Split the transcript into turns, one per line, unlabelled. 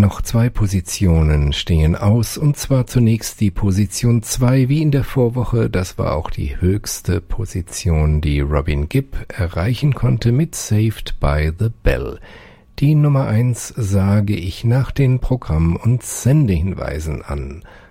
Noch 2 Positionen stehen aus, und zwar zunächst die Position 2, wie in der Vorwoche. Das war auch die höchste Position, die Robin Gibb erreichen konnte mit Saved by the Bell. Die Nummer 1 sage ich nach den Programm- und Sendehinweisen an.